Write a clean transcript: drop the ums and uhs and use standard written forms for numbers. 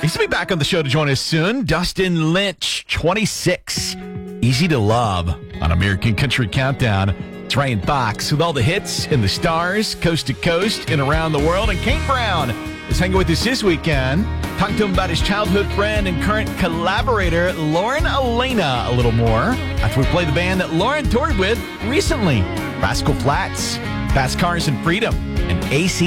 He's going to be back on the show to join us soon. Dustin Lynch, 26. Easy to Love on American Country Countdown. It's Ryan Fox with all the hits and the stars, coast to coast and around the world. And Kane Brown is hanging with us this weekend. Talking to him about his childhood friend and current collaborator, Lauren Alaina, a little more after we play the band that Lauren toured with recently. Rascal Flatts, Fast Cars and Freedom, and AC